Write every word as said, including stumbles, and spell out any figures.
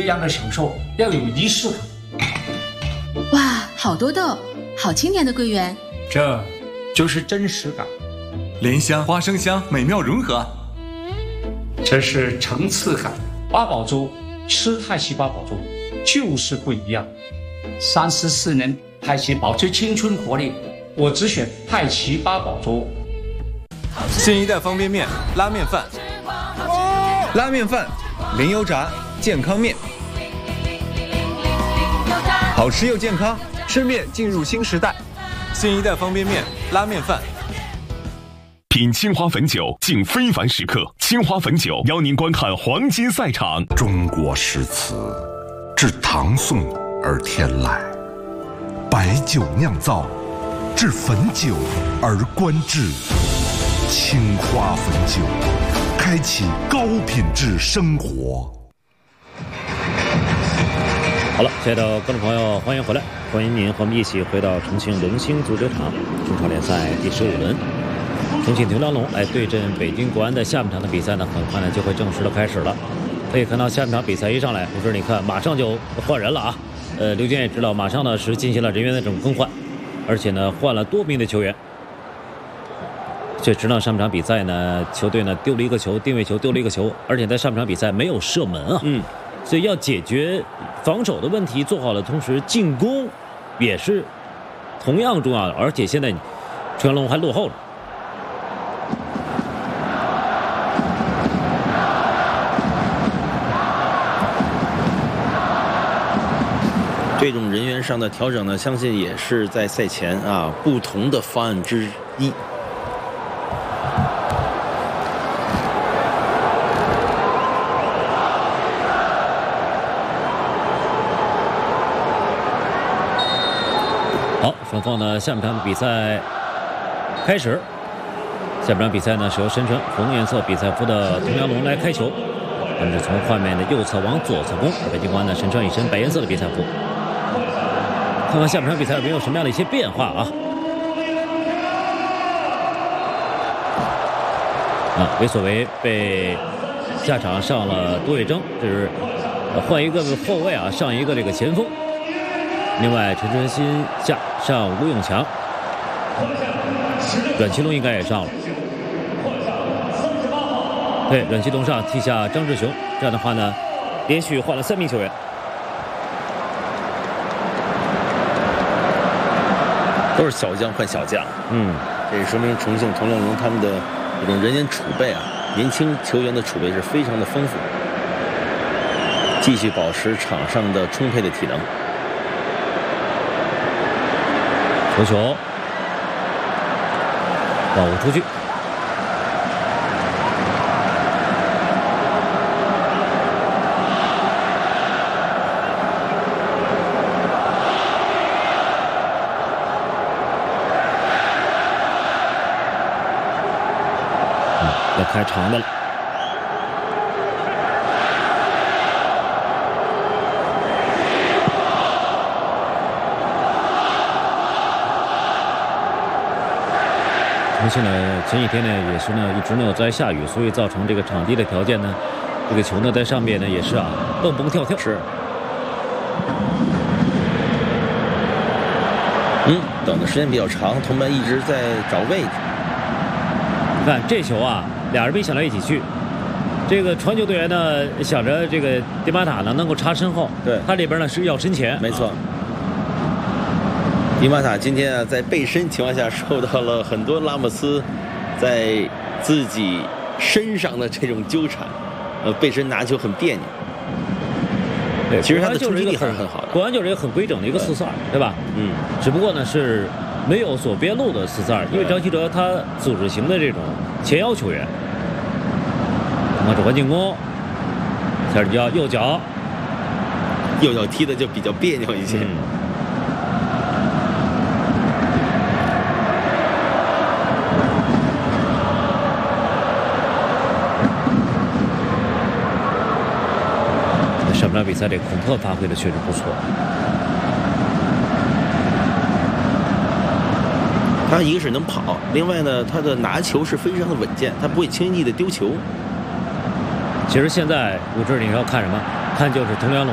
样的享受要有仪式感。 哇，好多豆，好清甜的桂圆， 这就是真实感。 莲香、花生香美妙融合， 这是层次感。八宝粥吃太极八宝粥就是不一样。三十四年太极保持青春活力，我只选太极八宝粥。 新一代方便面拉面饭，拉面饭零油炸健康面，好吃又健康，吃面进入新时代。新一代方便面拉面饭。 品青花汾酒，敬非凡时刻。青花汾酒邀您观看黄金赛场。 中国诗词，至唐宋而天籁；白酒酿造，至汾酒而观致。青花汾酒，开启高品质生活。 好了，亲爱的观众朋友，欢迎回来，欢迎您和我们一起回到重庆龙兴足球场中超联赛第十五轮。重庆牛郎龙来对阵北京国安的下半场的比赛呢，很快呢就会正式的开始了。可以看到下半场比赛一上来，不是你看马上就换人了啊。呃，刘健也知道，马上呢是进行了人员的这种更换，而且呢换了多名的球员。这直到上半场比赛呢，球队呢丢了一个球，定位球丢了一个球，而且在上半场比赛没有射门啊。嗯，所以要解决防守的问题做好了，同时进攻也是同样重要的。而且现在川龙还落后了。 这种人员上的调整呢，相信也是在赛前啊不同的方案之一。 好，双方呢下半场的比赛开始。下半场比赛呢是由身穿红颜色比赛服的童阳龙来开球，他们是从画面的右侧往左侧攻，北京国安呢身穿一身白颜色的比赛服。看看下半场比赛有没有什么样的一些变化啊？啊，韦索维被下场上了杜伟铮，这是换一个后卫啊，上一个这个前锋。另外，陈春新下上吴永强，阮奇龙应该也上了。对，阮奇龙上替下张志雄，这样的话呢，连续换了三名球员。 都是小将换小将，嗯，这也说明重庆童亮龙他们的这种人员储备啊，年轻球员的储备是非常的丰富，继续保持场上的充沛的体能。 球球，保护出去。要开长的了，重庆呢前几天呢也是呢一直呢在下雨，所以造成这个场地的条件呢，这个球呢在上面呢也是啊蹦蹦跳跳。 是。嗯，等的时间比较长，同伴一直在找位置。 你看这球啊，俩人没想到一起去。这个传球队员呢，想着这个迪马塔呢能够插身后， 对， 他这边呢是要身前， 没错。迪马塔今天啊，在背身情况下受到了很多拉莫斯在自己身上的这种纠缠，呃，背身拿球很别扭。 对， 其实他的冲击力还是很好的。 国安就是一个很规整的一个四四二，对吧？ 嗯， 只不过呢是没有所边路的四四二，因为张稀哲他组织型的这种前腰球员。看看转换进攻，下尔脚右脚， 右脚踢的就比较别扭一些。嗯上半场比赛这孔特发挥的确实不错， 他一个是能跑，另外呢，他的拿球是非常的稳健，他不会轻易的丢球。 其实现在武志你要看什么？看就是童良龙